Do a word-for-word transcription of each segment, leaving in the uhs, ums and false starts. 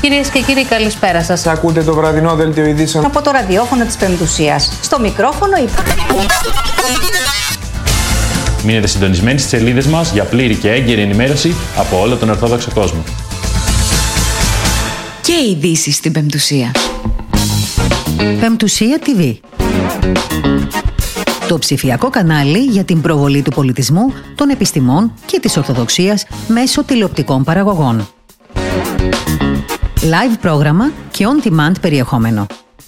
Κυρίες και κύριοι, καλησπέρα σας. Ακούτε το βραδινό δελτίο ειδήσεων από το ραδιόφωνο της Πεμπτουσίας. Στο μικρόφωνο η... Μείνετε συντονισμένοι στις σελίδες μας για πλήρη και έγκαιρη ενημέρωση από όλο τον Ορθόδοξο κόσμο. Και ειδήσεις στην Πεμπτουσία. Πεμπτουσία τι βι. Το ψηφιακό κανάλι για την προβολή του πολιτισμού, των επιστημών και της Ορθοδοξίας μέσω τηλεοπτικών παραγωγών. Live πρόγραμμα και on-demand περιεχόμενο.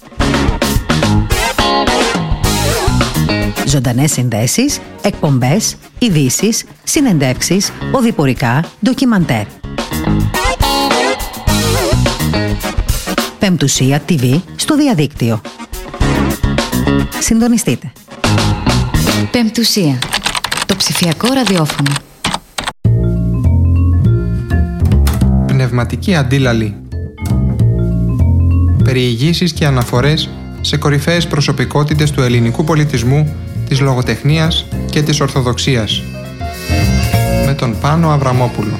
Ζωντανές συνδέσεις, εκπομπές, ειδήσεις, συνεντεύξεις, οδηπορικά, ντοκιμαντέρ. Πεμπτουσία τι βι στο διαδίκτυο. Συντονιστείτε. Πεμπτουσία. Το ψηφιακό ραδιόφωνο. Πνευματική αντίλαλη. Περιηγήσεις και αναφορές σε κορυφαίες προσωπικότητες του ελληνικού πολιτισμού, της λογοτεχνίας και της Ορθοδοξίας. Με τον Πάνο Αβραμόπουλο.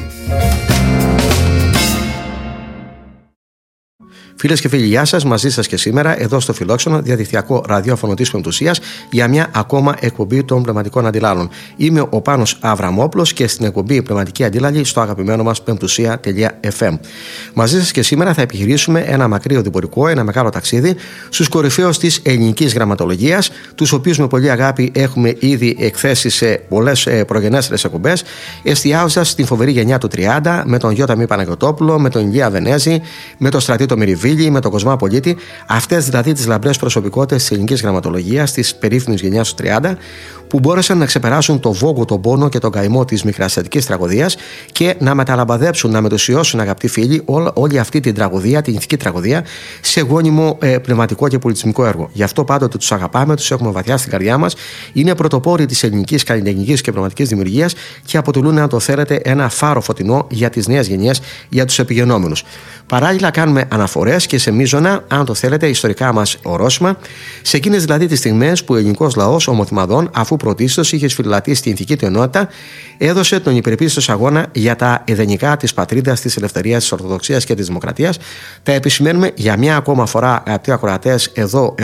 Φίλες και φίλοι, γεια σας. Μαζί σας και σήμερα, εδώ στο Φιλόξενο, διαδικτυακό ραδιόφωνο της Πεμπτουσίας, για μια ακόμα εκπομπή των πνευματικών αντιλάλων. Είμαι ο Πάνος Αβραμόπουλος και στην εκπομπή Πνευματική Αντίλαλη στο αγαπημένο μας πεμπτουσία τελεία εφ εμ. Μαζί σας και σήμερα θα επιχειρήσουμε ένα μακρύ οδηπορικό, ένα μεγάλο ταξίδι στους κορυφαίους της ελληνικής γραμματολογίας, τους οποίους με πολύ αγάπη έχουμε ήδη εκθέσει σε πολλές προγενέστερες εκπομπές, εστιάζοντας στην φοβερή γενιά του τριάντα, με τον Γιώτα Μη Παναγιωτόπουλο, με τον Ηλία Βενέζη, με τον Στρατήτο Μυριβίλη, με τον Κοσμά Πολίτη, αυτές δηλαδή τις λαμπρές προσωπικότητες της ελληνικής γραμματολογίας της περίφημης γενιάς του τριάντα, που μπόρεσαν να ξεπεράσουν το βόγκο, τον πόνο και τον καημό της μικρασιατικής τραγωδίας και να μεταλαμπαδέψουν, να μετουσιώσουν, αγαπητοί φίλοι, όλη, όλη αυτή την τραγωδία, την ηθική τραγωδία, σε γόνιμο ε, πνευματικό και πολιτισμικό έργο. Γι' αυτό πάντοτε τους αγαπάμε, τους έχουμε βαθιά στην καρδιά μας. Είναι πρωτοπόροι της ελληνικής καλλιτεχνικής και πνευματικής δημιουργίας και αποτελούν, αν το θέλετε, ένα φάρο φωτεινό για τις νέες γενιές, για τους επιγενόμενους. Παράλληλα, κάνουμε αναφορές και σε μείζωνα, αν το θέλετε, ιστορικά μας ορόσημα, σε εκείνες δηλαδή τις στιγμές που ο ελληνικός λαός ομοθυμαδών, αφού πρωτίστως είχε σφυριλατήσει την ηθική του ενότητα, έδωσε τον υπερπίστος αγώνα για τα εδενικά της πατρίδας, της ελευθερίας, της Ορθοδοξίας και της Δημοκρατίας. Τα επισημαίνουμε για μια ακόμα φορά, αγαπητοί ακροατές, εδώ.